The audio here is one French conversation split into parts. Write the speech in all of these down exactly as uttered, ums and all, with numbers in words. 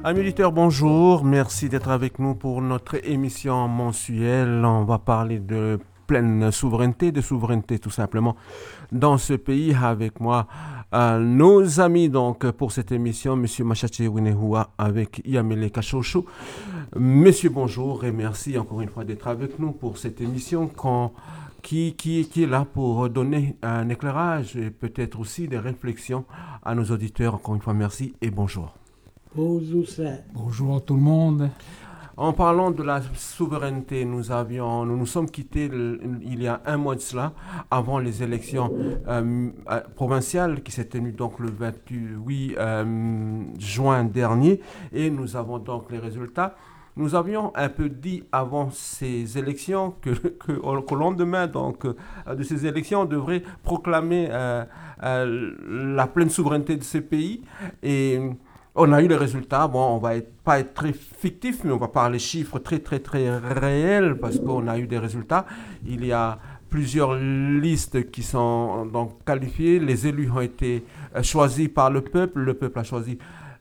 Amis auditeurs, bonjour. Merci d'être avec nous pour notre émission mensuelle. On va parler de pleine souveraineté, de souveraineté tout simplement dans ce pays. Avec moi, euh, nos amis donc pour cette émission, Monsieur Machache Winehua avec Yamele Kachosho. Monsieur, bonjour et merci encore une fois d'être avec nous pour cette émission quand, qui, qui, qui est là pour donner un éclairage et peut-être aussi des réflexions à nos auditeurs. Encore une fois, merci et bonjour. Bonjour, ça. Bonjour tout le monde. En parlant de la souveraineté, nous avions, nous nous sommes quittés le, il y a un mois de cela, avant les élections euh, provinciales qui s'est tenues donc le vingt-huit euh, juin dernier, et nous avons donc les résultats. Nous avions un peu dit avant ces élections que, que au lendemain donc de ces élections, on devrait proclamer euh, euh, la pleine souveraineté de ce pays. Et on a eu les résultats. Bon, on va être, pas être très fictif, mais on va parler chiffres très, très, très réels parce qu'on a eu des résultats. Il y a plusieurs listes qui sont donc qualifiées. Les élus ont été choisis par le peuple. Le peuple a choisi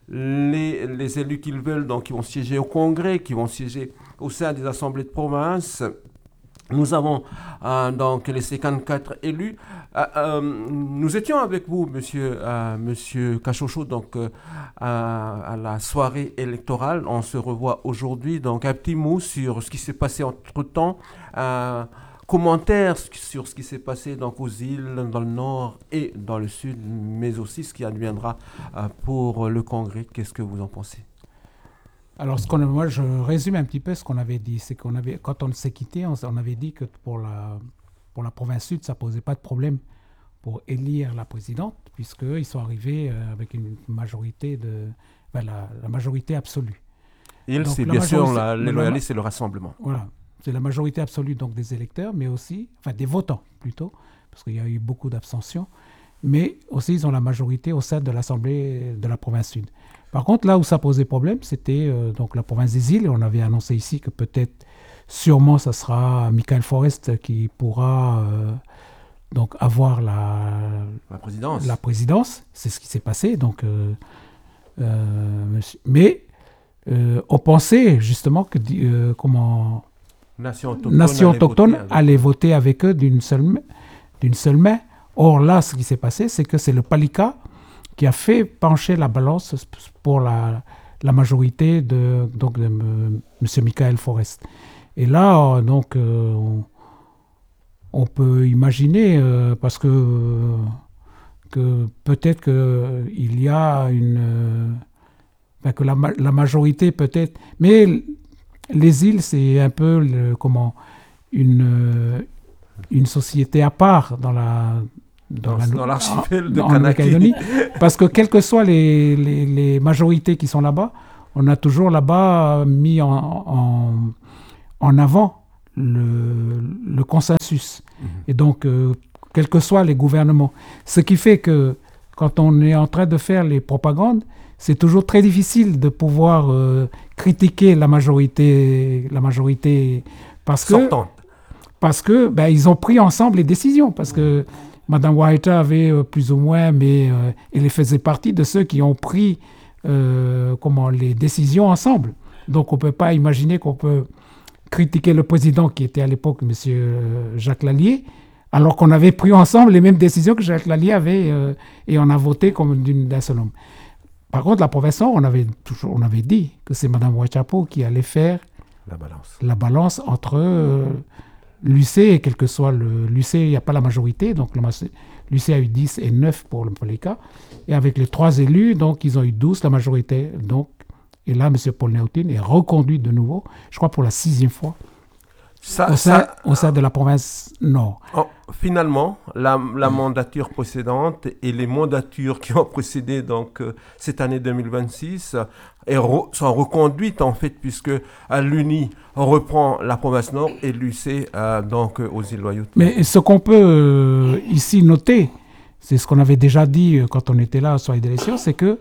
les, les élus qu'ils veulent, donc qui vont siéger au Congrès, qui vont siéger au sein des assemblées de province. Nous avons euh, donc les cinquante-quatre élus. Euh, euh, nous étions avec vous, monsieur, euh, monsieur Kachosho, donc euh, à, à la soirée électorale. On se revoit aujourd'hui. Donc un petit mot sur ce qui s'est passé entre-temps. Euh, commentaires sur ce qui s'est passé donc, aux îles, dans le nord et dans le sud, mais aussi ce qui adviendra euh, pour le Congrès. Qu'est-ce que vous en pensez ? Alors, ce qu'on, moi, je résume un petit peu ce qu'on avait dit. C'est qu'on avait, quand on s'est quitté, on, on avait dit que pour la, pour la province sud, ça ne posait pas de problème pour élire la présidente, puisqu'ils sont arrivés euh, avec une majorité, de, ben, la, la majorité absolue. Il, donc, c'est bien sûr la, les loyalistes et le rassemblement. Voilà, c'est la majorité absolue donc, des électeurs, mais aussi, enfin des votants plutôt, parce qu'il y a eu beaucoup d'abstentions, mais aussi ils ont la majorité au sein de l'Assemblée de la province sud. Par contre, là où ça posait problème, c'était euh, donc la province des îles. On avait annoncé ici que peut-être, sûrement, ça sera Michael Forest qui pourra euh, donc avoir la, la présidence. La présidence. C'est ce qui s'est passé. Donc, euh, euh, mais euh, on pensait justement que euh, comment Nation autochtone, Nation allait, autochtone voter allait voter avec eux d'une seule, d'une seule main. Or là, ce qui s'est passé, c'est que c'est le Palika qui a fait pencher la balance pour la, la majorité de, donc de M. Michael Forest. Et là, donc, euh, on, on peut imaginer, euh, parce que, euh, que peut-être qu'il y a une... Euh, ben que la, la majorité peut-être... Mais les îles, c'est un peu le, comment, une, une société à part dans la... Dans, dans, dans l'archipel de Kanaki. Parce que quelles que soient les, les, les majorités qui sont là-bas, on a toujours là-bas mis en, en, en avant le, le consensus. Mm-hmm. Et donc, euh, quels que soient les gouvernements. Ce qui fait que quand on est en train de faire les propagandes, c'est toujours très difficile de pouvoir euh, critiquer la majorité, la majorité parce que, parce que ben, ils ont pris ensemble les décisions. Parce mm-hmm. que Madame Waita avait euh, plus ou moins, mais euh, elle faisait partie de ceux qui ont pris euh, comment, les décisions ensemble. Donc on ne peut pas imaginer qu'on peut critiquer le président qui était à l'époque M. Jacques Lallier, alors qu'on avait pris ensemble les mêmes décisions que Jacques Lallier avait euh, et on a voté comme d'une, d'un seul homme. Par contre, la province, on avait, toujours, on avait dit que c'est Madame Wachapo qui allait faire la balance, la balance entre... Euh, l'U C, quel que soit le... L'U C, il n'y a pas la majorité, donc l'U C a eu dix et neuf pour le Polika. Et avec les trois élus, donc ils ont eu douze, la majorité. Donc, et là, M. Paul Néautine est reconduit de nouveau, je crois pour la sixième fois, ça, au, sein, ça, au sein de la province Nord. Oh, finalement, la, la mmh. mandature précédente et les mandatures qui ont précédé donc, euh, cette année deux mille vingt-six et re, sont reconduites en fait, puisque à l'U N I on reprend la province Nord et l'U C euh, donc euh, aux îles Loyauté. Mais ce qu'on peut euh, ici noter, c'est ce qu'on avait déjà dit euh, quand on était là sur les élections, c'est que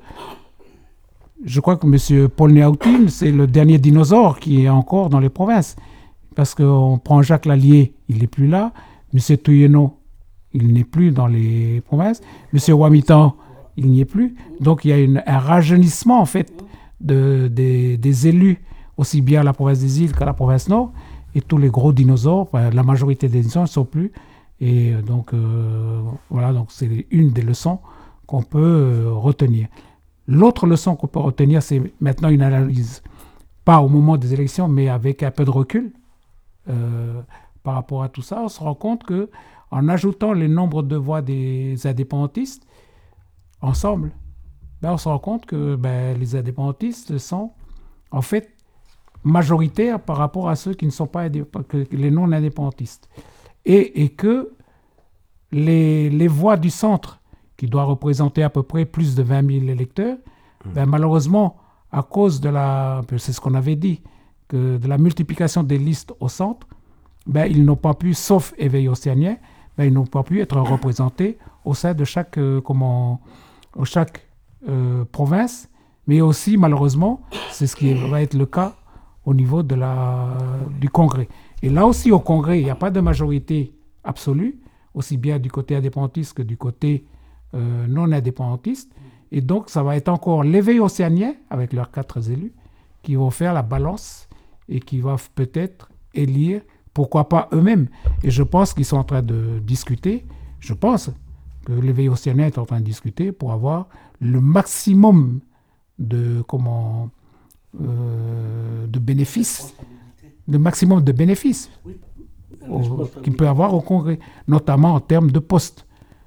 je crois que M. Paul Néautine, c'est le dernier dinosaure qui est encore dans les provinces. Parce qu'on prend Jacques Lallier, il n'est plus là. M. Tuyeno, il n'est plus dans les provinces. M. Wamitan, il n'y est plus. Donc il y a une, un rajeunissement en fait de, des, des élus, aussi bien à la province des îles qu'à la province nord, et tous les gros dinosaures, enfin, la majorité des dinosaures ne sont plus. Et donc, euh, voilà, donc c'est une des leçons qu'on peut euh, retenir. L'autre leçon qu'on peut retenir, c'est maintenant une analyse, pas au moment des élections, mais avec un peu de recul euh, par rapport à tout ça. On se rend compte qu'en ajoutant les nombres de voix des indépendantistes, ensemble, ben, on se rend compte que ben, les indépendantistes sont en fait majoritaires par rapport à ceux qui ne sont pas que les non-indépendantistes. Et, et que les, les voix du centre, qui doit représenter à peu près plus de vingt mille électeurs, mmh. ben, malheureusement, à cause de la, c'est ce qu'on avait dit, que de la multiplication des listes au centre, ben, ils n'ont pas pu, sauf Éveil océanien, ben, ils n'ont pas pu être représentés au sein de chaque, euh, comment, chaque euh, province, mais aussi, malheureusement, c'est ce qui va être le cas au niveau de la, du Congrès. Et là aussi, au Congrès, il n'y a pas de majorité absolue, aussi bien du côté indépendantiste que du côté euh, non indépendantiste. Et donc, ça va être encore l'Éveil océanien, avec leurs quatre élus, qui vont faire la balance et qui vont peut-être élire, pourquoi pas eux-mêmes. Et je pense qu'ils sont en train de discuter, je pense que l'Éveil océanien est en train de discuter pour avoir le maximum de, comment, euh, de bénéfices, le maximum de bénéfices oui. au, qu'il peut avoir au Congrès, notamment en termes de postes.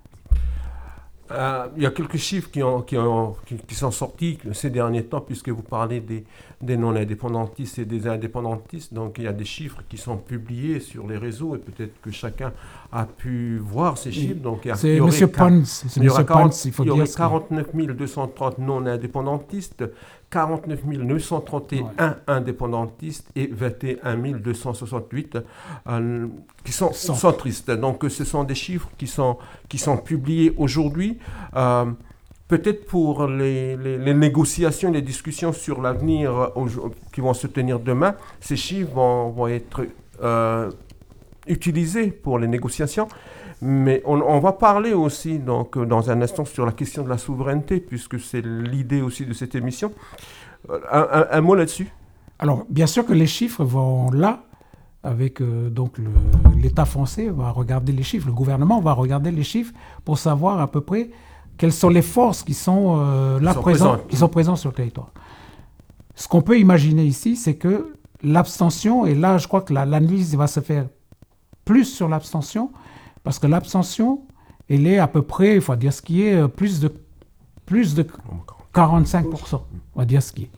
Euh, il y a quelques chiffres qui, ont, qui, ont, qui, qui sont sortis ces derniers temps, puisque vous parlez des, des non-indépendantistes et des indépendantistes. Donc, il y a des chiffres qui sont publiés sur les réseaux et peut-être que chacun a pu voir ces chiffres. Donc, il y a, c'est il y aurait, M. Pons, il y aura Pons, il faut il y aurait dire quarante-neuf mille deux cent trente non-indépendantistes, quarante-neuf mille neuf cent trente et un ouais. indépendantistes et vingt et un mille deux cent soixante-huit euh, qui sont Centre. centristes. Donc, ce sont des chiffres qui sont, qui sont publiés aujourd'hui. Euh, peut-être pour les, les, les négociations, les discussions sur l'avenir euh, qui vont se tenir demain, ces chiffres vont, vont être euh, utilisés pour les négociations. Mais on, on va parler aussi donc, dans un instant sur la question de la souveraineté, puisque c'est l'idée aussi de cette émission. Un, un, un mot là-dessus? Alors, bien sûr que les chiffres vont là, avec euh, donc le, l'État français va regarder les chiffres, le gouvernement va regarder les chiffres pour savoir à peu près quelles sont les forces qui sont euh, là présentes, qui sont présentes sur le territoire. Ce qu'on peut imaginer ici, c'est que l'abstention, et là je crois que la, l'analyse va se faire plus sur l'abstention, parce que l'abstention, elle est à peu près, il faut dire ce qui est, plus de, plus de quarante-cinq pour cent, on va dire ce qui est.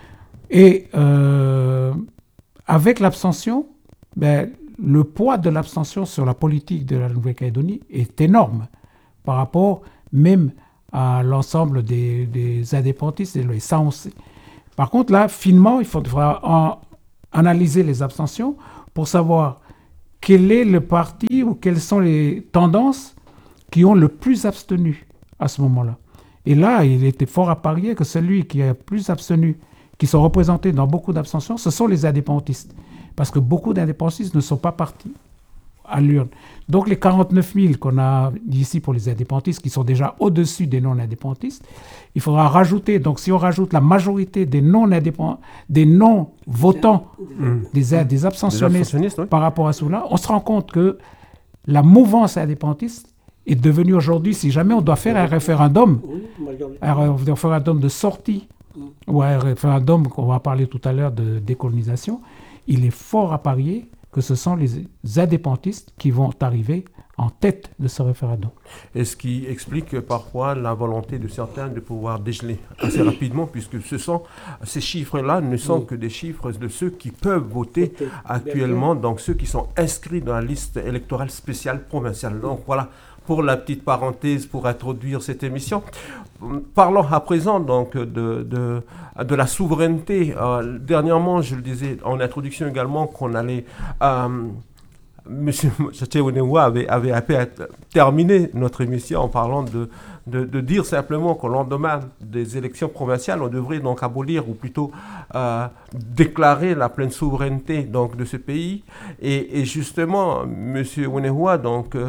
Et euh, avec l'abstention, ben, le poids de l'abstention sur la politique de la Nouvelle-Calédonie est énorme par rapport même à l'ensemble des, des indépendantistes, et ça on sait. Par contre, là, finement, il faudra en, analyser les abstentions pour savoir quel est le parti ou quelles sont les tendances qui ont le plus abstenu à ce moment-là. Et là, il était fort à parier que celui qui a le plus abstenu, qui sont représentés dans beaucoup d'abstentions, ce sont les indépendantistes. Parce que beaucoup d'indépendantistes ne sont pas partis à l'urne. Donc les quarante-neuf mille qu'on a ici pour les indépendantistes, qui sont déjà au-dessus des non-indépendantistes, il faudra rajouter, donc si on rajoute la majorité des non-indépendants, des non-votants, mmh. des, des abstentionnistes, des abstentionnistes oui. par rapport à cela, on se rend compte que la mouvance indépendantiste est devenue aujourd'hui, si jamais on doit faire un référendum, un référendum de sortie, ou un référendum qu'on va parler tout à l'heure de décolonisation, il est fort à parier que ce sont les indépendantistes qui vont arriver en tête de ce référendum. Et ce qui explique parfois la volonté de certains de pouvoir dégeler assez rapidement, puisque ce sont, ces chiffres-là ne sont oui. que des chiffres de ceux qui peuvent voter okay. actuellement, donc ceux qui sont inscrits dans la liste électorale spéciale provinciale. Donc voilà, pour la petite parenthèse, pour introduire cette émission. Parlons à présent donc de, de, de la souveraineté. Euh, dernièrement, je le disais en introduction également qu'on allait... Euh, Monsieur Tchétchéounéwa avait, avait, avait terminé notre émission en parlant de, de, de dire simplement qu'au lendemain des élections provinciales, on devrait donc abolir ou plutôt euh, déclarer la pleine souveraineté donc, de ce pays. Et, et justement, Monsieur Ounéwa donc... Euh,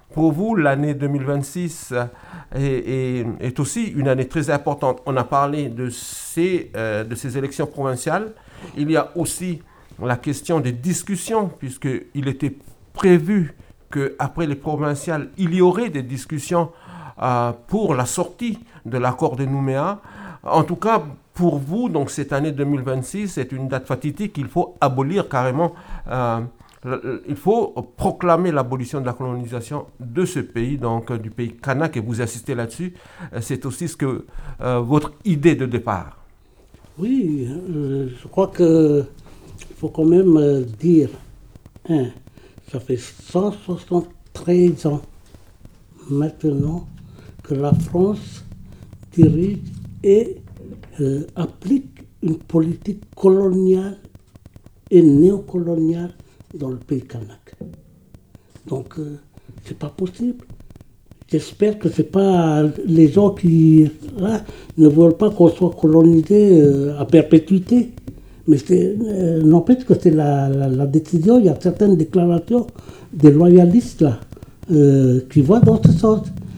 pour vous, l'année deux mille vingt-six est, est, est aussi une année très importante. On a parlé de ces, euh, de ces élections provinciales. Il y a aussi la question des discussions, puisqu'il était prévu qu'après les provinciales, il y aurait des discussions euh, pour la sortie de l'accord de Nouméa. En tout cas, pour vous, donc cette année deux mille vingt-six, c'est une date fatidique. Il faut abolir carrément... Euh, Il faut proclamer l'abolition de la colonisation de ce pays, donc du pays kanak, et vous insistez là-dessus. C'est aussi ce que euh, votre idée de départ. Oui, euh, je crois qu'il faut quand même euh, dire, hein, ça fait cent soixante-treize ans maintenant que la France dirige et euh, applique une politique coloniale et néocoloniale dans le pays kanak. Donc, euh, c'est pas possible. J'espère que c'est pas les gens qui là, ne veulent pas qu'on soit colonisé euh, à perpétuité. Mais c'est, euh, n'empêche que c'est la, la, la décision. Il y a certaines déclarations des loyalistes là euh, qui vont dans ce sens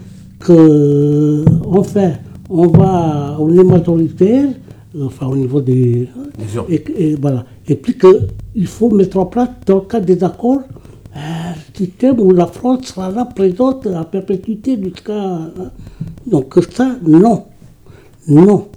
que, enfin, on va, on est majoritaire, enfin au niveau des, et, et voilà. Et puis qu'il faut mettre en place, dans le cadre des accords, un système où la France sera là présente à perpétuité jusqu'à... Donc ça, non. Non.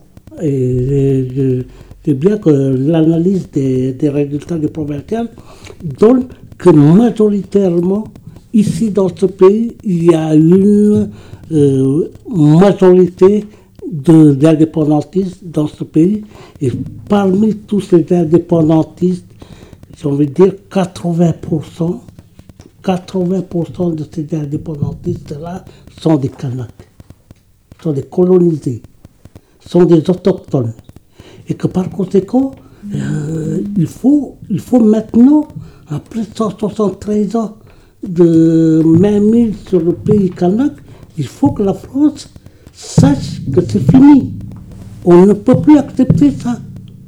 Et c'est bien que l'analyse des, des résultats des provinciales donne que majoritairement, ici dans ce pays, il y a une euh, majorité de, d'indépendantistes dans ce pays. Et parmi tous ces indépendantistes, j'ai envie de dire quatre-vingts pour cent, quatre-vingts pour cent de ces indépendantistes-là sont des Kanaks, sont des colonisés, sont des autochtones. Et que par conséquent, euh, il, faut, il faut maintenant, après cent soixante-treize ans de mainmise sur le pays kanak, il faut que la France sache que c'est fini. On ne peut plus accepter ça.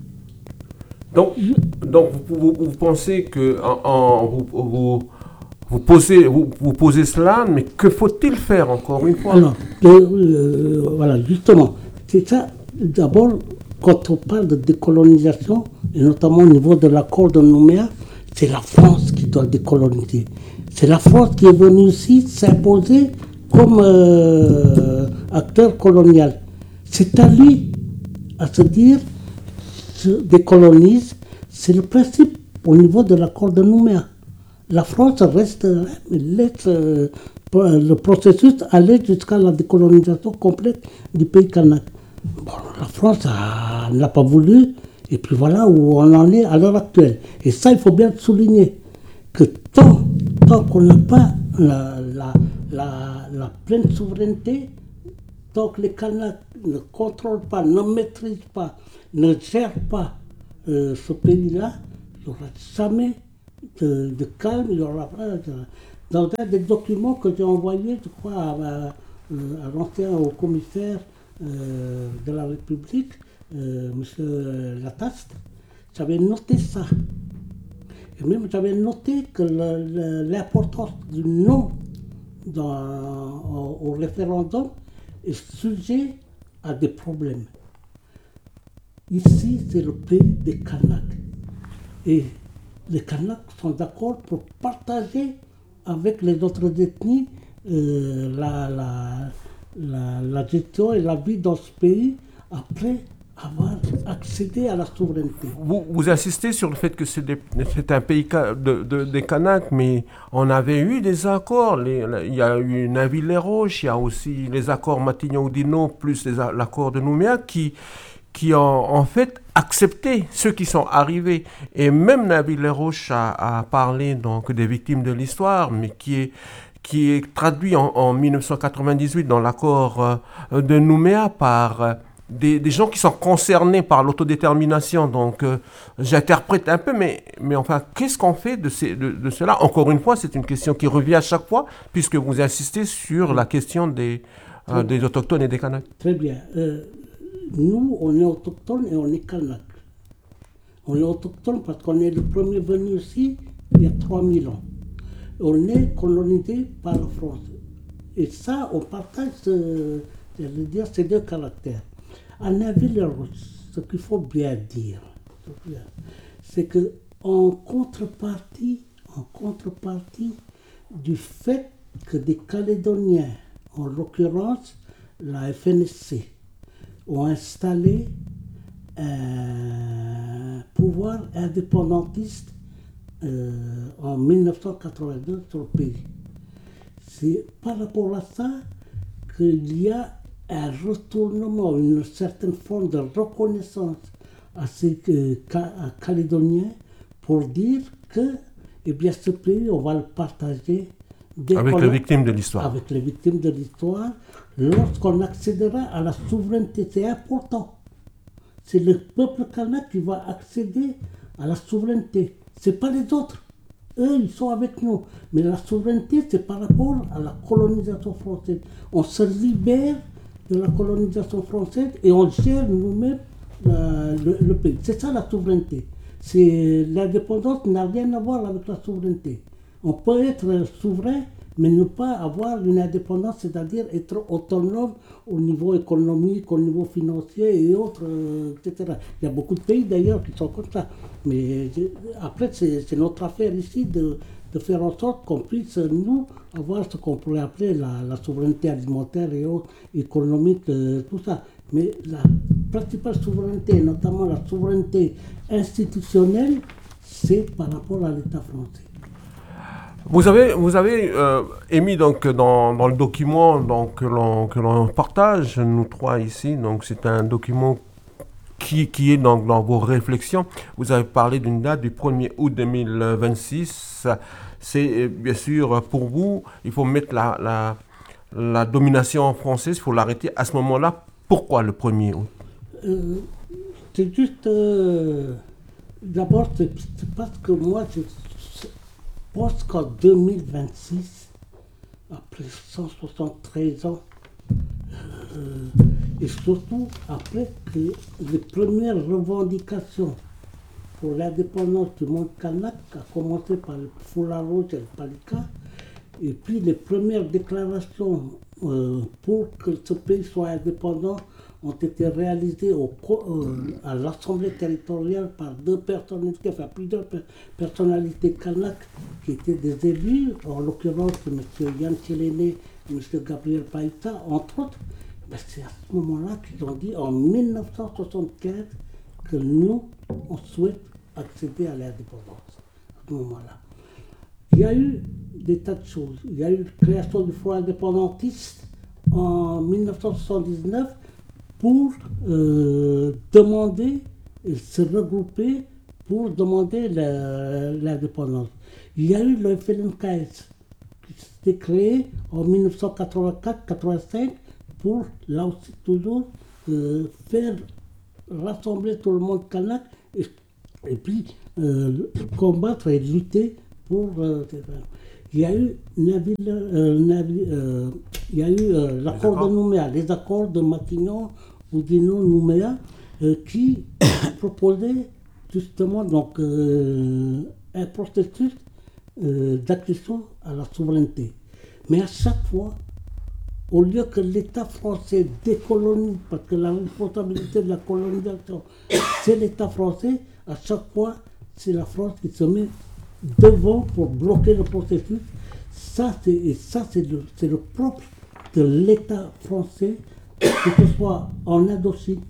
Donc, donc vous, vous, vous pensez que en, en, vous, vous, vous, posez, vous, vous posez cela, mais que faut-il faire encore une fois? Alors, euh, voilà, justement, c'est ça. D'abord, quand on parle de décolonisation, et notamment au niveau de l'accord de Nouméa, c'est la France qui doit décoloniser. C'est la France qui est venue ici s'imposer comme euh, acteur colonial. C'est à lui à se dire, se décolonise. C'est le principe au niveau de l'accord de Nouméa. La France reste, laisse euh, le processus aller jusqu'à la décolonisation complète du pays kanak. Bon, la France n'a pas voulu, et puis voilà où on en est à l'heure actuelle. Et ça, il faut bien souligner, que tant, tant qu'on n'a pas la, la, la, la pleine souveraineté, tant que les Kanaks ne contrôlent pas, ne maîtrisent pas, ne gèrent pas euh, ce pays-là, il n'y aura jamais de, de calme, il y aura pas de, dans un des documents que j'ai envoyés, je crois, à, à, à l'ancien haut commissaire euh, de la République, euh, M. Lataste, j'avais noté ça. Et même j'avais noté que le, le, l'importance du non dans, au, au référendum est sujet à des problèmes. Ici, c'est le pays des Kanaks. Et les Kanaks sont d'accord pour partager avec les autres ethnies euh, la, la, la, la gestion et la vie dans ce pays après avoir accédé à la souveraineté. Vous, vous insistez sur le fait que c'est, des, c'est un pays de, de, des Kanaks, mais on avait eu des accords. Les, il y a eu Nainville-les-Roches, il y a aussi les accords Matignon-Oudinot, plus les, l'accord de Nouméa, qui, qui ont en fait accepté ceux qui sont arrivés. Et même Nainville-les-Roches a, a parlé donc des victimes de l'histoire, mais qui est, qui est traduit en, en dix-neuf cent quatre-vingt-dix-huit dans l'accord euh, de Nouméa par... Euh, Des, des gens qui sont concernés par l'autodétermination. Donc, euh, j'interprète un peu, mais, mais enfin, qu'est-ce qu'on fait de, ces, de, de cela? Encore une fois, c'est une question qui revient à chaque fois, puisque vous insistez sur la question des, euh, des autochtones et des Kanaks. Très bien. Euh, nous, on est autochtones et on est Kanaks. On est autochtones parce qu'on est le premier venu ici il y a trois mille ans. on est colonisé par la France. Et ça, on partage, euh, je veux dire, ces deux caractères. À Naville-les-Rousses, ce qu'il faut bien dire, c'est que en contrepartie, en contrepartie du fait que des Calédoniens, en l'occurrence la F N S C, ont installé un pouvoir indépendantiste euh, en mille neuf cent quatre-vingt-deux sur le pays. C'est par rapport à ça qu'il y a un retournement, une certaine forme de reconnaissance à ces euh, à Calédoniens pour dire que eh bien, ce pays, on va le partager avec les victimes de l'histoire. Avec les victimes de l'histoire, lorsqu'on accédera à la souveraineté. C'est important. C'est le peuple kanak qui va accéder à la souveraineté. Ce n'est pas les autres. Eux, ils sont avec nous. Mais la souveraineté, c'est par rapport à la colonisation française. On se libère de la colonisation française et on gère nous-mêmes euh, le, le pays. C'est ça la souveraineté. C'est, l'indépendance n'a rien à voir avec la souveraineté. On peut être souverain, mais ne pas avoir une indépendance, c'est-à-dire être autonome au niveau économique, au niveau financier et autres, euh, et cetera. Il y a beaucoup de pays d'ailleurs qui sont comme ça. Mais après, c'est, c'est notre affaire ici de, de faire en sorte qu'on puisse, nous, avoir ce qu'on pourrait appeler la, la souveraineté alimentaire et autres, économique, euh, tout ça. Mais la principale souveraineté, notamment la souveraineté institutionnelle, c'est par rapport à l'État français. Vous avez, vous avez euh, émis donc dans, dans le document donc, que, l'on, que l'on partage, nous trois ici, donc c'est un document qui, qui est donc dans vos réflexions. Vous avez parlé d'une date du premier août deux mille vingt-six. C'est bien sûr pour vous, il faut mettre la, la, la domination française, il faut l'arrêter à ce moment-là. Pourquoi le premier août euh, C'est juste, euh, d'abord, c'est, c'est parce que moi, je pense qu'en deux mille vingt-six, après cent soixante-treize ans, euh, et surtout après que les premières revendications pour l'indépendance du monde kanak, a commencé par le Fularos et le Palika, et puis les premières déclarations euh, pour que ce pays soit indépendant ont été réalisées au, euh, à l'Assemblée territoriale par deux personnalités, enfin plusieurs per- personnalités kanak qui étaient des élus, en l'occurrence M. Yann Tchéléné et M. Gabriel Païta, entre autres. Ben, c'est à ce moment-là qu'ils ont dit, en mille neuf cent soixante-quinze, que nous, on souhaite accéder à l'indépendance. À ce moment-là. Il y a eu des tas de choses. Il y a eu la création du Front indépendantiste en mille neuf cent soixante-dix-neuf pour euh, demander, se regrouper pour demander la, l'indépendance. Il y a eu le F L N K S qui s'était créé en mille neuf cent quatre-vingt-quatre quatre-vingt-cinq pour, là aussi toujours, euh, faire rassembler tout le monde kanak et, et puis euh, combattre et lutter pour... Euh, il y a eu, Nabil, euh, Nabil, euh, il y a eu euh, l'accord de Nouméa, les accords de Matignon, Oudinot, Nouméa, euh, qui proposaient justement donc, euh, un processus euh, d'accession à la souveraineté. Mais à chaque fois, au lieu que l'État français décolonise, parce que la responsabilité de la colonisation, c'est l'État français, à chaque fois, c'est la France qui se met devant pour bloquer le processus. Ça, c'est, et ça, c'est le, c'est le propre de l'État français, que ce soit en Indochine,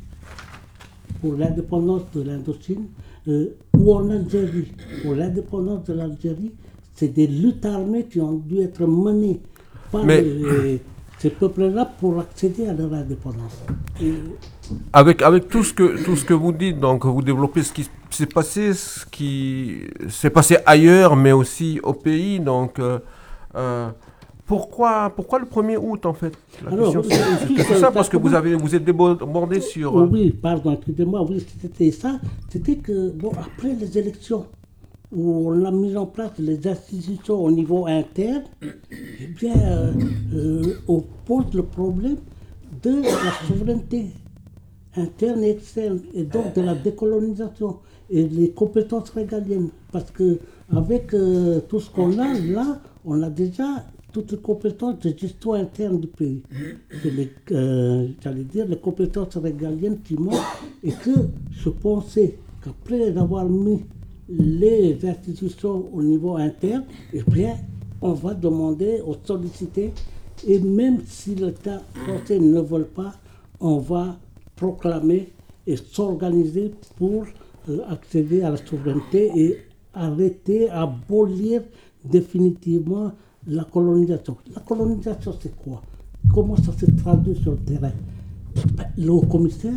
pour l'indépendance de l'Indochine, euh, ou en Algérie, pour l'indépendance de l'Algérie. C'est des luttes armées qui ont dû être menées par Mais... les, ces peuples-là pour accéder à leur indépendance. Et, Avec, avec tout, ce que, tout ce que vous dites, donc vous développez ce qui s'est passé, ce qui s'est passé ailleurs, mais aussi au pays. Donc, euh, euh, pourquoi, pourquoi le premier août, en fait la Alors, question, c'est, c'est, c'est ça, parce que vous, avez, vous êtes débordé sur... Oh oui, pardon, excusez-moi, oui, c'était ça. C'était que, bon, après les élections, où on a mis en place les institutions au niveau interne, eh bien, euh, euh, on pose le problème de la souveraineté interne et externe, et donc de la décolonisation et les compétences régaliennes. Parce que avec euh, tout ce qu'on a, là, on a déjà toutes les compétences de gestion interne du pays. C'est les, euh, j'allais dire, les compétences régaliennes qui manquent et que je pensais qu'après avoir mis les institutions au niveau interne, eh bien, on va demander aux sollicités, et même si l'État français ne veut pas, on va proclamer et s'organiser pour euh, accéder à la souveraineté et arrêter, abolir définitivement la colonisation. La colonisation, c'est quoi? Comment ça se traduit sur le terrain? Ben, le haut-commissaire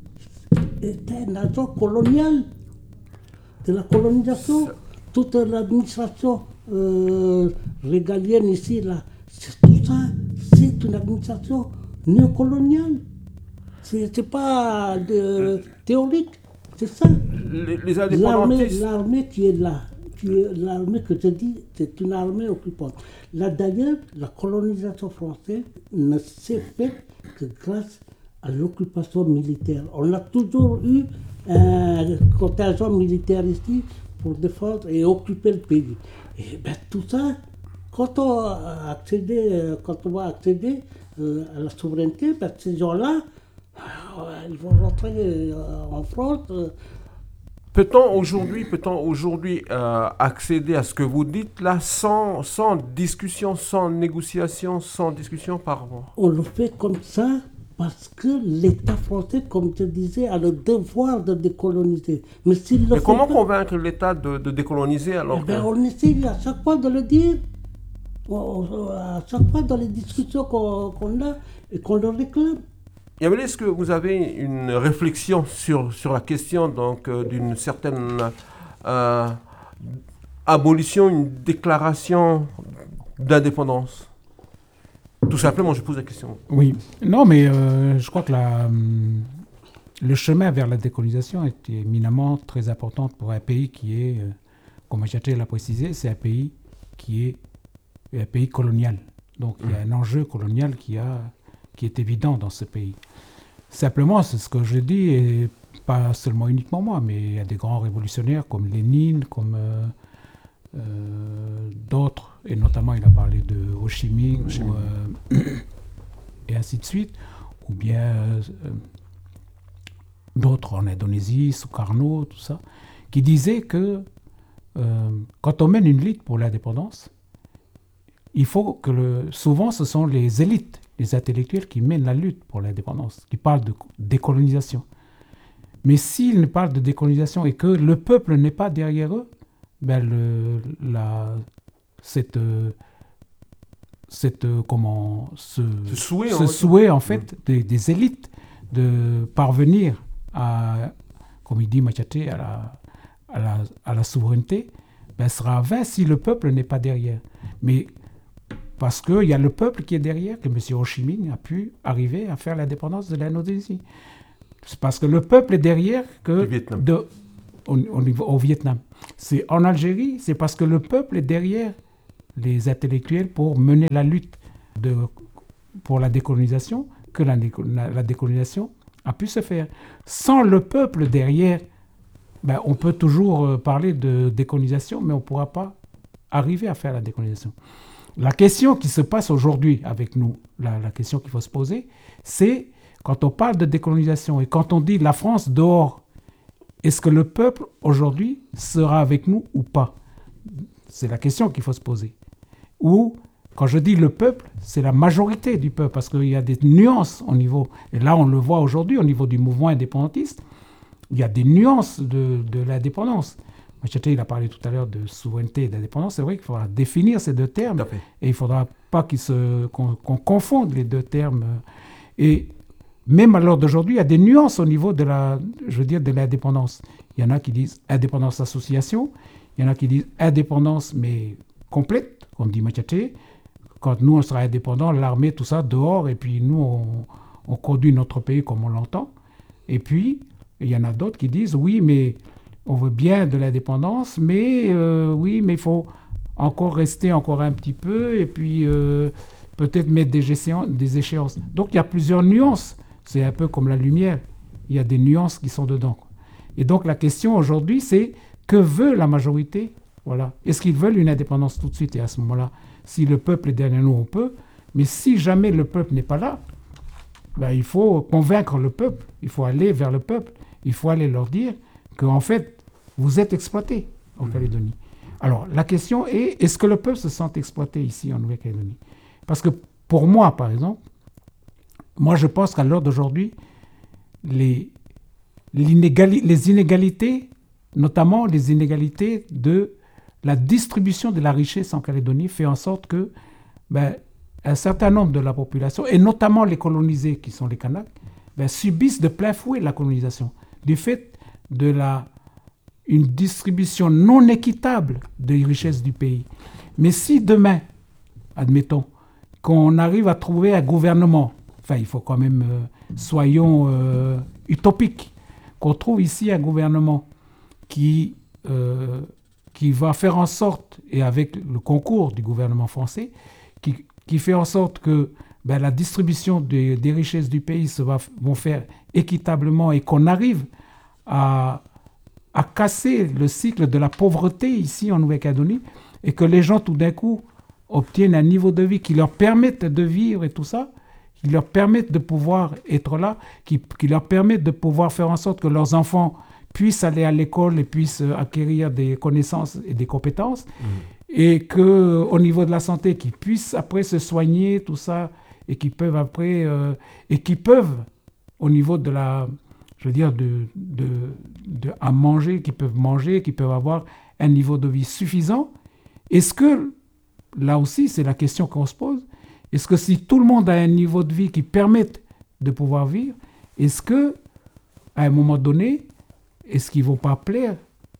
était un agent colonial de la colonisation. Toute l'administration euh, régalienne ici, là, c'est tout ça, c'est une administration néocoloniale. C'est, c'est pas de, théorique, c'est ça. Les, les L'armée, indépendantistes... l'armée qui est là, qui est l'armée que je dis, c'est une armée occupante. Là d'ailleurs, la colonisation française ne s'est faite que grâce à l'occupation militaire. On a toujours eu un contingent militaire ici pour défendre et occuper le pays. Et bien tout ça, quand on, a accédé, quand on va accéder euh, à la souveraineté, ben, ces gens-là, euh, ils vont rentrer euh, en France. Euh, Peut-on aujourd'hui, peut-on aujourd'hui euh, accéder à ce que vous dites là sans, sans discussion, sans négociation, sans discussion, pardon? On le fait comme ça parce que l'État français, comme je disais, a le devoir de décoloniser. Mais, s'il le Mais comment pas, convaincre l'État de, de décoloniser alors eh ben, que... on essaie à chaque fois de le dire. On, on, à chaque fois dans les discussions qu'on, qu'on a et qu'on le réclame. Yamile, est-ce que vous avez une réflexion sur, sur la question donc, euh, d'une certaine euh, abolition, une déclaration d'indépendance? Tout simplement, je pose la question. Oui. Non, mais euh, je crois que la, hum, le chemin vers la décolonisation est éminemment très important pour un pays qui est, euh, comme Machaté l'a précisé, c'est un pays qui est un pays colonial. Donc il y a un enjeu colonial qui, a, qui est évident dans ce pays. Simplement, c'est ce que je dis, et pas seulement uniquement moi, mais il y a des grands révolutionnaires comme Lénine, comme euh, euh, d'autres, et notamment il a parlé de Ho Chi Minh, ou, euh, et ainsi de suite, ou bien euh, d'autres en Indonésie, Sukarno, tout ça, qui disaient que euh, quand on mène une lutte pour l'indépendance, il faut que le, souvent ce sont les élites, les intellectuels qui mènent la lutte pour l'indépendance, qui parlent de décolonisation. Mais s'ils ne parlent de décolonisation et que le peuple n'est pas derrière eux, ben le, la, cette, cette, comment, ce, Ce souhait, ce en souhait en fait, des, des élites de parvenir à, comme il dit Machaté, à la, à la, à la souveraineté, ben sera vain si le peuple n'est pas derrière. Mais parce qu'il y a le peuple qui est derrière, que M. Ho Chi Minh a pu arriver à faire l'indépendance de l'Indonésie. C'est parce que le peuple est derrière que de, au, au, au Vietnam. C'est en Algérie, c'est parce que le peuple est derrière les intellectuels pour mener la lutte de, pour la décolonisation que la, la, la décolonisation a pu se faire. Sans le peuple derrière, ben, on peut toujours parler de décolonisation, mais on ne pourra pas arriver à faire la décolonisation. La question qui se passe aujourd'hui avec nous, la, la question qu'il faut se poser, c'est quand on parle de décolonisation et quand on dit la France dehors, est-ce que le peuple aujourd'hui sera avec nous ou pas? C'est la question qu'il faut se poser. Ou, quand je dis le peuple, c'est la majorité du peuple, parce qu'il y a des nuances au niveau, et là on le voit aujourd'hui au niveau du mouvement indépendantiste, il y a des nuances de, de l'indépendance. Machaté, il a parlé tout à l'heure de souveraineté et d'indépendance. C'est vrai qu'il faudra définir ces deux termes et il ne faudra pas qu'ils se, qu'on, qu'on confonde les deux termes. Et même à l'heure d'aujourd'hui, il y a des nuances au niveau de la, je veux dire, de l'indépendance. Il y en a qui disent indépendance association, il y en a qui disent indépendance mais complète, comme dit Machaté. Quand nous, on sera indépendants, l'armée, tout ça, dehors, et puis nous, on, on conduit notre pays comme on l'entend. Et puis, il y en a d'autres qui disent oui, mais on veut bien de l'indépendance, mais euh, oui, mais il faut encore rester encore un petit peu et puis euh, peut-être mettre des échéances, des échéances. Donc il y a plusieurs nuances. C'est un peu comme la lumière. Il y a des nuances qui sont dedans. Et donc la question aujourd'hui, c'est que veut la majorité? Voilà. Est-ce qu'ils veulent une indépendance tout de suite? Et à ce moment-là, Si le peuple est derrière nous, on peut. Mais si jamais le peuple n'est pas là, ben, il faut convaincre le peuple. Il faut aller vers le peuple. Il faut aller leur dire qu'en fait, vous êtes exploités en Calédonie. Alors, la question est, est-ce que le peuple se sent exploité ici en Nouvelle-Calédonie? Parce que pour moi, par exemple, moi je pense qu'à l'heure d'aujourd'hui, les, l'inégali- les inégalités, notamment les inégalités de la distribution de la richesse en Calédonie, fait en sorte que ben, un certain nombre de la population, et notamment les colonisés qui sont les Kanaks, ben, subissent de plein fouet la colonisation, du fait de la, une distribution non équitable des richesses du pays. Mais si demain, admettons, qu'on arrive à trouver un gouvernement, enfin il faut quand même, euh, soyons euh, utopiques, qu'on trouve ici un gouvernement qui, euh, qui va faire en sorte, et avec le concours du gouvernement français, qui, qui fait en sorte que ben, la distribution des, des richesses du pays se va vont faire équitablement et qu'on arrive à, à casser le cycle de la pauvreté ici en Nouvelle-Calédonie et que les gens tout d'un coup obtiennent un niveau de vie qui leur permette de vivre et tout ça, qui leur permette de pouvoir être là, qui, qui leur permette de pouvoir faire en sorte que leurs enfants puissent aller à l'école et puissent acquérir des connaissances et des compétences, mmh. et qu'au niveau de la santé, qu'ils puissent après se soigner, tout ça, et qu'ils peuvent après, euh, et qu'ils peuvent, au niveau de la, je veux dire, de, de, de, à manger, qu'ils peuvent manger, qu'ils peuvent avoir un niveau de vie suffisant. Est-ce que, là aussi, c'est la question qu'on se pose, est-ce que si tout le monde a un niveau de vie qui permette de pouvoir vivre, est-ce que, à un moment donné, est-ce qu'ils ne vont pas plaire?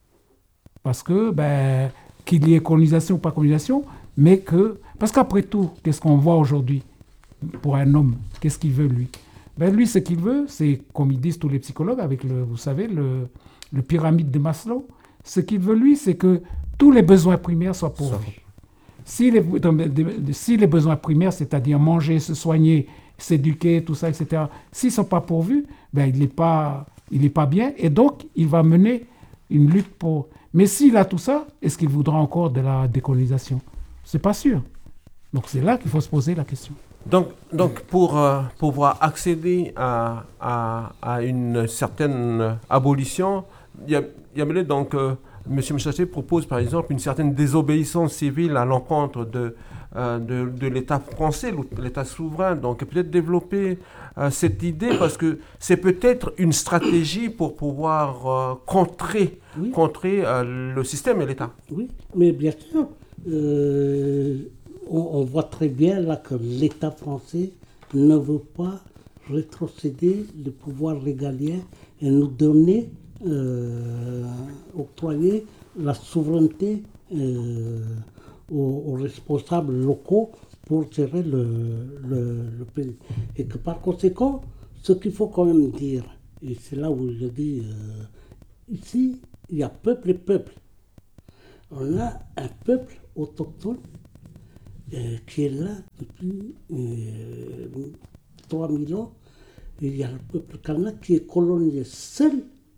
Parce que, ben, qu'il y ait colonisation ou pas colonisation, mais que... Parce qu'après tout, qu'est-ce qu'on voit aujourd'hui pour un homme? Qu'est-ce qu'il veut, lui? Ben, lui, ce qu'il veut, c'est, comme ils disent tous les psychologues, avec, le, vous savez, le, le pyramide de Maslow, ce qu'il veut, lui, c'est que tous les besoins primaires soient pourvus. Si les, si les besoins primaires, c'est-à-dire manger, se soigner, s'éduquer, tout ça, et cetera, s'ils ne sont pas pourvus, ben, il n'est pas, il n'est pas bien, et donc il va mener une lutte pour... Mais s'il a tout ça, est-ce qu'il voudra encore de la décolonisation? Ce n'est pas sûr. Donc c'est là qu'il faut se poser la question. Donc, donc pour euh, pouvoir accéder à, à, à une certaine abolition, il y a, il y a donc... Euh, M. Mchaché propose par exemple une certaine désobéissance civile à l'encontre de, euh, de, de l'État français, l'État souverain. Donc peut-être développer euh, cette idée parce que c'est peut-être une stratégie pour pouvoir euh, contrer, oui. contrer euh, le système et l'État. Oui, mais bien sûr, euh, on, on voit très bien là que l'État français ne veut pas rétrocéder le pouvoir régalien et nous donner Euh, octroyer la souveraineté euh, aux, aux responsables locaux pour gérer le, le, le pays. Et que par conséquent, ce qu'il faut quand même dire, et c'est là où je dis, euh, ici, il y a peuple et peuple. On a un peuple autochtone euh, qui est là depuis euh, trois mille ans. Et il y a le peuple kanak qui est colonisé seul.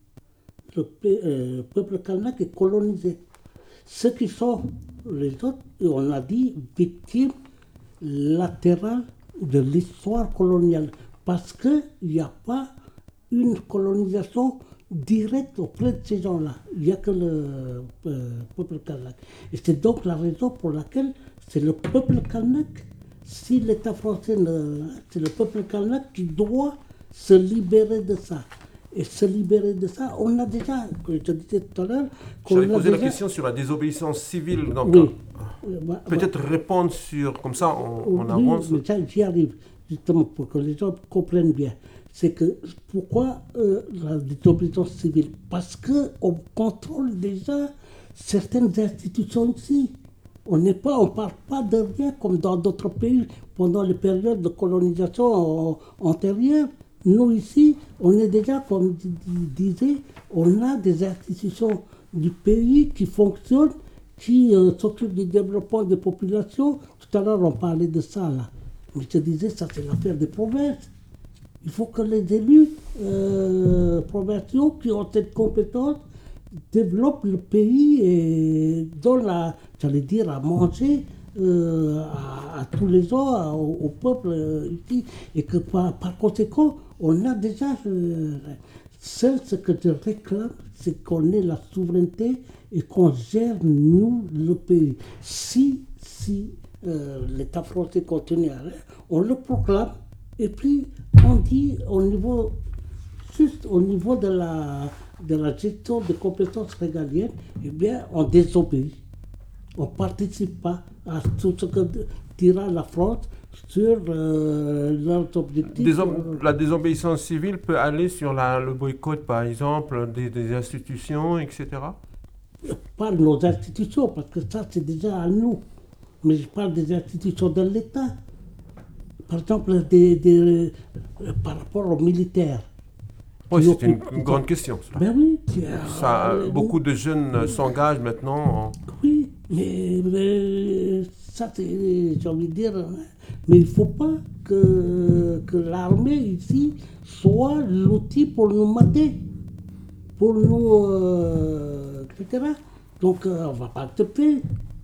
Le pe- euh, peuple kanak est colonisé. Ceux qui sont les autres, on a dit, victimes latérales de l'histoire coloniale. Parce qu'il n'y a pas une colonisation directe auprès de ces gens-là. Il n'y a que le euh, peuple kanak. Et c'est donc la raison pour laquelle c'est le peuple kanak, si l'État français, ne, c'est le peuple kanak qui doit se libérer de ça. Et se libérer de ça, on a déjà, comme je disais tout à l'heure... J'avais posé déjà... la question sur la désobéissance civile. Donc, oui. euh, bah, peut-être bah, répondre sur... Comme ça, on, oui, on avance. Oui, mais ça, j'y arrive, justement, pour que les gens comprennent bien. C'est que, pourquoi euh, la désobéissance civile? Parce qu'on contrôle déjà certaines institutions ici. On n'est pas, on ne parle pas de rien comme dans d'autres pays pendant les périodes de colonisation antérieures. Nous, ici, on est déjà, comme je disais, on a des institutions du pays qui fonctionnent, qui euh, s'occupent du développement des populations. Tout à l'heure, on parlait de ça, là. Mais je disais, ça, c'est l'affaire des provinces. Il faut que les élus euh, provinciaux qui ont cette compétence développent le pays et donnent, la, j'allais dire, à manger euh, à, à tous les gens, à, au, au peuple euh, ici, et que par, par conséquent, on a déjà... Euh, seul ce que je réclame, c'est qu'on ait la souveraineté et qu'on gère, nous, le pays. Si, si euh, l'État français continue à... On le proclame, et puis on dit au niveau... Juste au niveau de la, de la gestion des compétences régaliennes, eh bien, on désobéit. On ne participe pas à tout ce que dira la France sur euh, leurs objectifs. Déso- la désobéissance civile peut aller sur la, le boycott, par exemple, des, des institutions, et cetera. Pas nos institutions, parce que ça, c'est déjà à nous. Mais je parle des institutions de l'État. Par exemple, des, des, euh, par rapport aux militaires. Oui, c'est une, une grande question. Cela. Ben oui. Ça, Euh, beaucoup de jeunes euh, s'engagent maintenant. En... Oui, mais, mais ça, c'est, j'ai envie de dire, mais il ne faut pas que, que l'armée ici soit l'outil pour nous mater, pour nous, euh, et cetera. Donc, euh, on ne va pas accepter.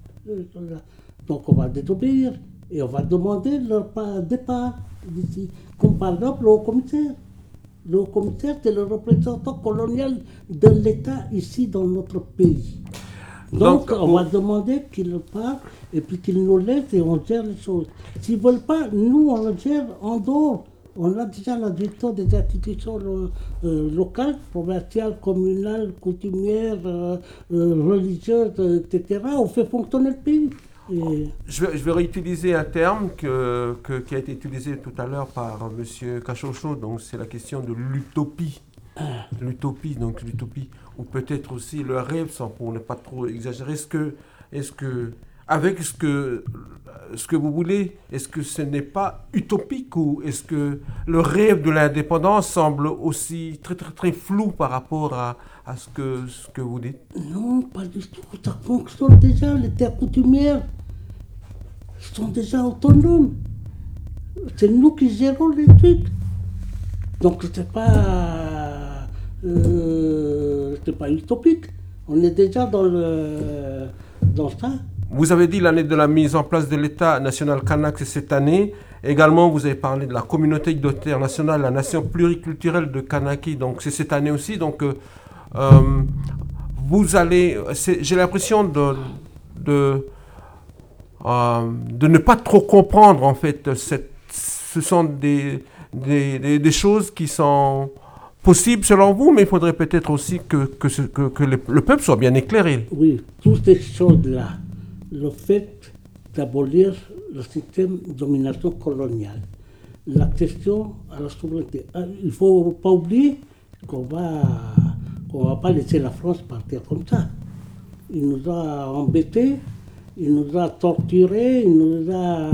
Donc, on va désobéir et on va demander leur départ d'ici. Comme par exemple le haut-commissaire. Le haut-commissaire, c'est le représentant colonial de l'État ici dans notre pays. Donc, Donc on vous... va demander qu'il parte et puis qu'il nous laisse et on gère les choses. S'ils ne veulent pas, nous, on le gère en dehors. On a déjà la gestion des institutions euh, locales, provinciales, communales, coutumières, euh, euh, religieuses, et cetera. On fait fonctionner le pays. Et... Je, vais, je vais réutiliser un terme que, que, qui a été utilisé tout à l'heure par M. Cachocho, donc c'est la question de l'utopie. Ah. L'utopie, donc l'utopie, ou peut-être aussi le rêve, sans pour ne pas trop exagérer. Est-ce que, est-ce que avec ce que, ce que vous voulez, est-ce que ce n'est pas utopique ou est-ce que le rêve de l'indépendance semble aussi très très très flou par rapport à, à ce, que, ce que vous dites? Non, pas du tout. Ça fonctionne déjà. Les terres coutumières sont déjà autonomes. C'est nous qui gérons les trucs. Donc c'est pas, euh, c'est pas utopique. On est déjà dans le, dans ça. Vous avez dit l'année de la mise en place de l'État national kanak, c'est cette année. Également, vous avez parlé de la communauté identitaire nationale, la nation pluriculturelle de Kanaki, donc c'est cette année aussi. Donc, euh, euh, vous allez, j'ai l'impression de, de, euh, de ne pas trop comprendre, en fait, cette, ce sont des, des, des, des choses qui sont possibles selon vous, mais il faudrait peut-être aussi que, que, ce, que, que le, le peuple soit bien éclairé. Oui, toutes ces choses-là. Le fait d'abolir le système de domination coloniale, la question à la souveraineté. Il ne faut pas oublier qu'on va, qu'on va pas laisser la France partir comme ça. Il nous a embêtés, il nous a torturés, il nous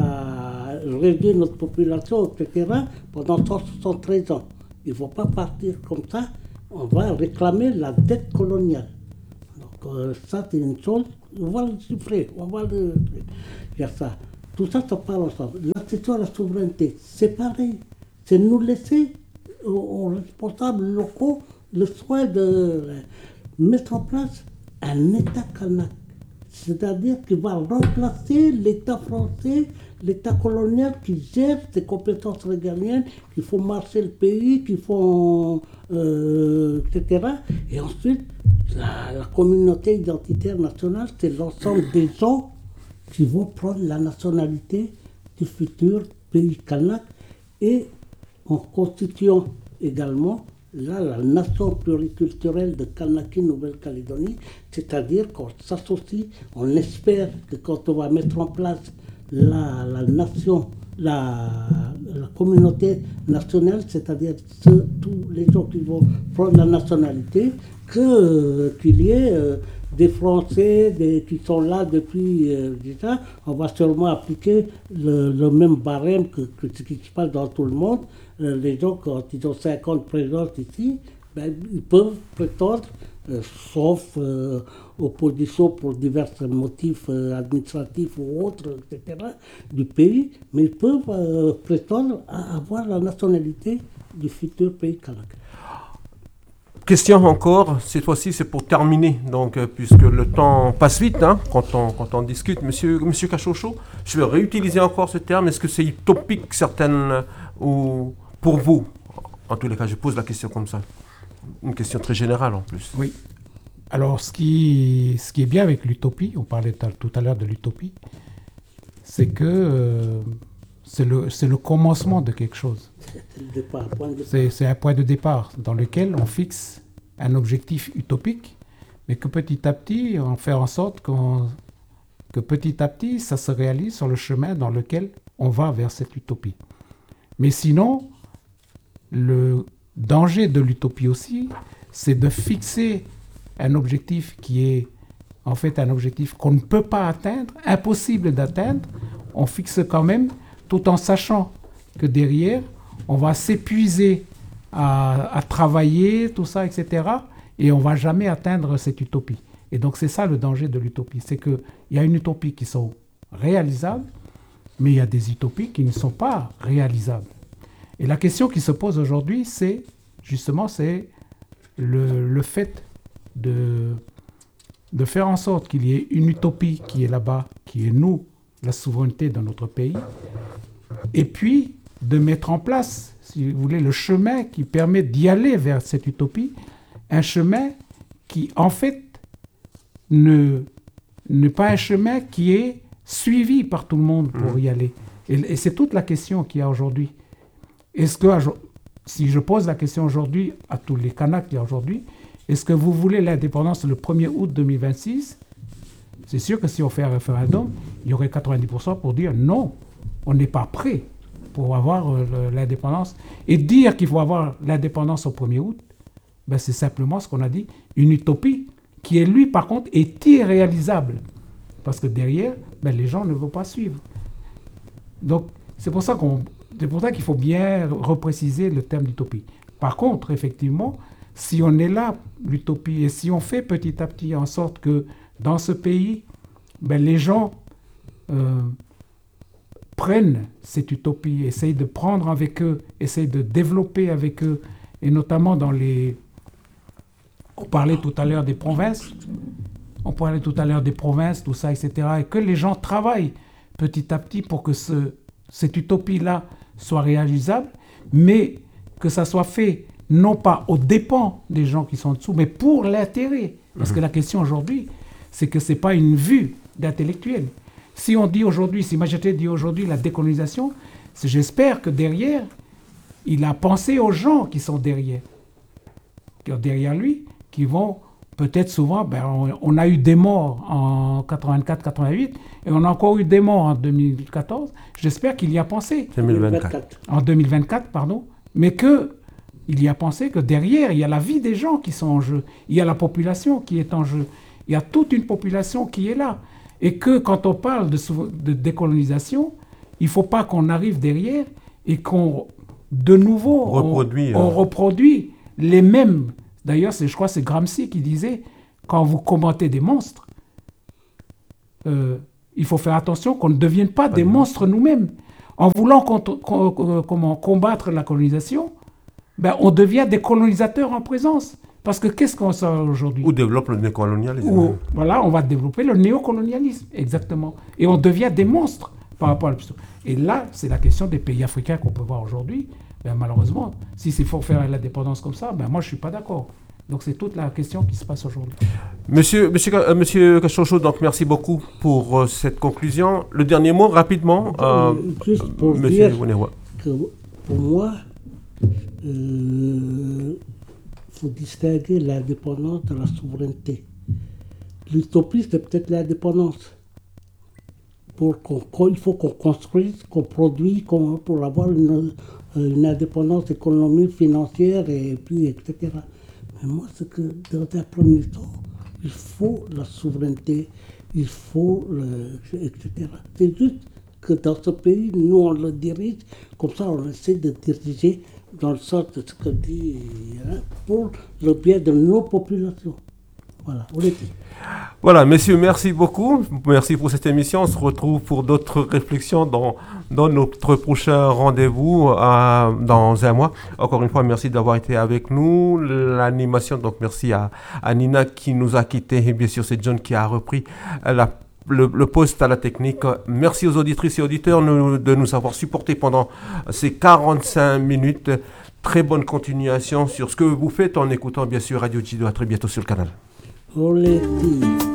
a réduit notre population, et cetera pendant cent soixante-treize ans. Il ne faut pas partir comme ça. On va réclamer la dette coloniale. Donc euh, ça, c'est une chose. On va le chiffrer, on va le... Il y a ça. Tout ça, ça parle ensemble. La question de la souveraineté, c'est pareil. C'est nous laisser aux, aux responsables locaux le soin de mettre en place un État kanak. C'est-à-dire qu'il va remplacer l'État français, l'État colonial qui gère ses compétences régaliennes, qui font marcher le pays, qui font... Euh, et cetera. Et ensuite, la, la communauté identitaire nationale, c'est l'ensemble des gens qui vont prendre la nationalité du futur pays kanak et en constituant également là, la nation pluriculturelle de Kanaki Nouvelle-Calédonie, c'est-à-dire qu'on s'associe, on espère que quand on va mettre en place la, la nation, la, la communauté nationale, c'est-à-dire ceux, tous les gens qui vont prendre la nationalité, que, euh, qu'il y ait euh, des Français des, qui sont là depuis euh, déjà, on va sûrement appliquer le, le même barème que, que ce qui se passe dans tout le monde. Euh, les gens, quand ils ont cinquante présences ici, ben, ils peuvent prétendre, euh, sauf euh, opposition pour divers motifs euh, administratifs ou autres, et cetera, du pays, mais ils peuvent euh, prétendre à avoir la nationalité du futur pays kanak. question encore, cette fois-ci c'est pour terminer, donc, euh, puisque le temps passe vite hein, quand, on, quand on discute. Monsieur, Monsieur Cachocho, je vais réutiliser encore ce terme. Est-ce que c'est utopique certaines, ou pour vous? En tous les cas, je pose la question comme ça. Une question très générale en plus. Oui. Alors, ce qui, ce qui est bien avec l'utopie, on parlait tout à l'heure de l'utopie, c'est que euh, c'est le, c'est le commencement de quelque chose. C'est le départ, point de départ. C'est, c'est un point de départ dans lequel on fixe un objectif utopique, mais que petit à petit, on fait en sorte qu'on, que petit à petit, ça se réalise sur le chemin dans lequel on va vers cette utopie. Mais sinon, le danger de l'utopie aussi, c'est de fixer un objectif qui est en fait un objectif qu'on ne peut pas atteindre, impossible d'atteindre. On fixe quand même, tout en sachant que derrière, on va s'épuiser à, à travailler, tout ça, et cetera. Et on ne va jamais atteindre cette utopie. Et donc c'est ça le danger de l'utopie, c'est qu'il y a une utopie qui sont réalisables, mais il y a des utopies qui ne sont pas réalisables. Et la question qui se pose aujourd'hui, c'est justement c'est le, le fait de, de faire en sorte qu'il y ait une utopie qui est là-bas, qui est nous, la souveraineté de notre pays, et puis de mettre en place, si vous voulez, le chemin qui permet d'y aller vers cette utopie, un chemin qui, en fait, ne n'est pas un chemin qui est suivi par tout le monde pour y aller. Et, et c'est toute la question qu'il y a aujourd'hui. Est-ce que, si je pose la question aujourd'hui à tous les Kanaks qu'il y a aujourd'hui, est-ce que vous voulez l'indépendance le premier août deux mille vingt-six? C'est sûr que si on fait un référendum, il y aurait quatre-vingt-dix pour cent pour dire non, on n'est pas prêt pour avoir euh, l'indépendance. Et dire qu'il faut avoir l'indépendance au premier août, ben c'est simplement ce qu'on a dit, une utopie qui, est, lui, par contre, est irréalisable. Parce que derrière, ben, les gens ne vont pas suivre. Donc, c'est pour ça qu'on... C'est pour ça qu'il faut bien repréciser le terme d'utopie. Par contre, effectivement, si on est là, l'utopie, et si on fait petit à petit en sorte que dans ce pays, ben, les gens euh, prennent cette utopie, essayent de prendre avec eux, essayent de développer avec eux, et notamment dans les... On parlait tout à l'heure des provinces, on parlait tout à l'heure des provinces, tout ça, et cetera, et que les gens travaillent petit à petit pour que ce, cette utopie-là soit réalisable, mais que ça soit fait non pas aux dépens des gens qui sont en dessous, mais pour l'intérêt. Parce mmh. que la question aujourd'hui, c'est que ce n'est pas une vue d'intellectuel. Si on dit aujourd'hui, si Majeté dit aujourd'hui la décolonisation, c'est, j'espère que derrière, il a pensé aux gens qui sont derrière, qui sont derrière lui, qui vont peut-être souvent, ben on, on a eu des morts en quatre-vingt-quatre quatre-vingt-huit et on a encore eu des morts en deux mille quatorze. J'espère qu'il y a pensé. deux mille vingt-quatre. En deux mille vingt-quatre, pardon. Mais qu'il y a pensé que derrière, il y a la vie des gens qui sont en jeu. Il y a la population qui est en jeu. Il y a toute une population qui est là. Et que quand on parle de, de décolonisation, il ne faut pas qu'on arrive derrière et qu'on, de nouveau, reproduit, on, euh... on reproduit les mêmes. D'ailleurs, c'est, je crois que c'est Gramsci qui disait, quand vous combattez des monstres, euh, il faut faire attention qu'on ne devienne pas, pas des monstres nous-mêmes. En voulant contre, con, comment, combattre la colonisation, ben, on devient des colonisateurs en présence. Parce que qu'est-ce qu'on sait aujourd'hui? Ou développe le néocolonialisme. Ou, voilà, on va développer le néocolonialisme, exactement. Et on devient des monstres par rapport à la... Et là, c'est la question des pays africains qu'on peut voir aujourd'hui. Ben, malheureusement, si c'est pour faire l'indépendance comme ça, ben, moi, je ne suis pas d'accord. Donc, c'est toute la question qui se passe aujourd'hui. Monsieur, monsieur, euh, monsieur Cachocho, donc merci beaucoup pour euh, cette conclusion. Le dernier mot, rapidement. Euh, juste pour monsieur dire Wonewa. que pour moi, il euh, faut distinguer l'indépendance de la souveraineté. L'utopie, c'est peut-être l'indépendance. Pour qu'on, il faut qu'on construise, qu'on produise, qu'on, pour avoir une, une indépendance économique, financière, et puis, et cetera. Mais moi, c'est que dans un premier temps, il faut la souveraineté, il faut, le, et cetera. C'est juste que dans ce pays, nous, on le dirige, comme ça, on essaie de diriger dans le sens de ce que dit, hein, pour le bien de nos populations. Voilà, vous l'avez dit. Voilà, messieurs, merci beaucoup. Merci pour cette émission. On se retrouve pour d'autres réflexions dans, dans notre prochain rendez-vous euh, dans un mois. Encore une fois, merci d'avoir été avec nous. L'animation, donc merci à, à Nina qui nous a quittés. Et bien sûr, c'est John qui a repris la, le, le poste à la technique. Merci aux auditrices et auditeurs nous, de nous avoir supportés pendant ces quarante-cinq minutes. Très bonne continuation sur ce que vous faites en écoutant, bien sûr, Radio Jido. À très bientôt sur le canal. Vous l'avez dit.